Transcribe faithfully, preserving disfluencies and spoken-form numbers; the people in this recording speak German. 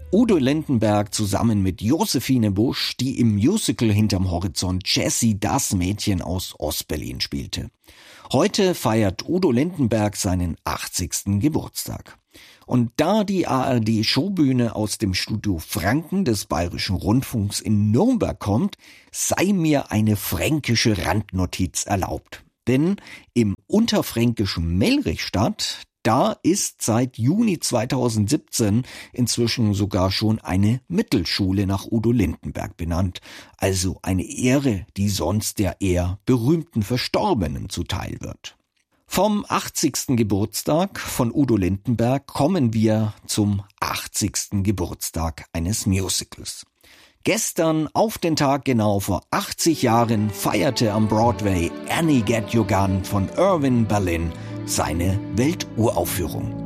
Udo Lindenberg zusammen mit Josephine Busch, die im Musical Hinterm Horizont Jessie, das Mädchen aus Ostberlin spielte. Heute feiert Udo Lindenberg seinen achtzigsten Geburtstag. Und da die A R D-Showbühne aus dem Studio Franken des Bayerischen Rundfunks in Nürnberg kommt, sei mir eine fränkische Randnotiz erlaubt. Denn im unterfränkischen Melrichstadt, da ist seit Juni zweitausendsiebzehn inzwischen sogar schon eine Mittelschule nach Udo Lindenberg benannt. Also eine Ehre, die sonst der eher berühmten Verstorbenen zuteil wird. Vom achtzigsten Geburtstag von Udo Lindenberg kommen wir zum achtzigsten Geburtstag eines Musicals. Gestern auf den Tag genau vor achtzig Jahren feierte am Broadway Annie Get Your Gun von Irving Berlin seine Welturaufführung.